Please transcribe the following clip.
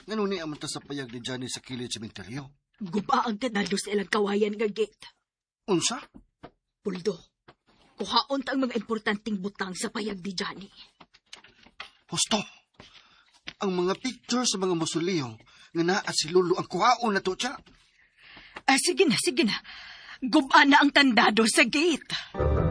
Ngano ni amanta sa payag ni Johnny sa kilid sementeryo? Guba ang tandado sa ilang kawayan nga gate. Unsa? Puldo, kuhaon ta ang mga importanteng butang sa payag ni Johnny. Husto, ang mga picture sa mga mausoleo nga naa si Lulu ang kuhaon na to siya. Sige na. Guba na ang tandado sa gate.